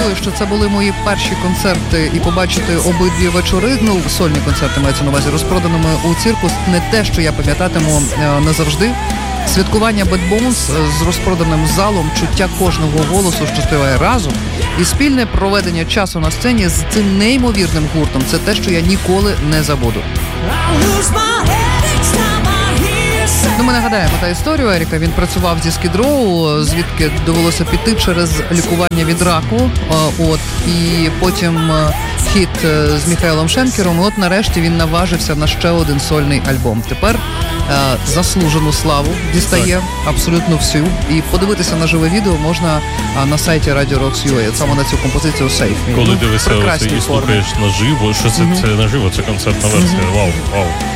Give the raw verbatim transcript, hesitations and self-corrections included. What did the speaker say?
нагадую, що це були мої перші концерти, і побачити обидві вечори, ну, сольні концерти мається на увазі, розпроданими у цирку, не те, що я пам'ятатиму назавжди. Святкування Bad Bones з розпроданим залом, чуття кожного голосу, що співає разом, і спільне проведення часу на сцені з цим неймовірним гуртом – це те, що я ніколи не забуду. Ну, ми нагадаємо та історію Еріка. Він працював зі Skid Row, звідки довелося піти через лікування від раку. От, і потім хіт з Міхаелом Шенкером. І от нарешті він наважився на ще один сольний альбом. Тепер е, заслужену славу дістає абсолютно всю. І подивитися на живе відео можна на сайті Radio Rocks точка ю а. Саме на цю композицію Safe Me. Коли дивишся і слухаєш наживо, що це, mm-hmm. це наживо, це концертна версія. Mm-hmm. Вау, вау.